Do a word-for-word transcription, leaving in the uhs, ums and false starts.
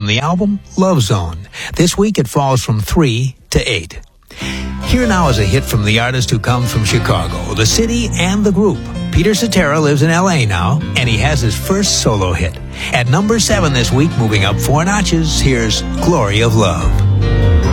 the album Love Zone. This week it falls from three to eight. Here now is a hit from the artist who comes from Chicago, the city and the group. Peter Cetera lives in L A now, and he has his first solo hit. At number seven this week, moving up four notches, here's Glory of Love.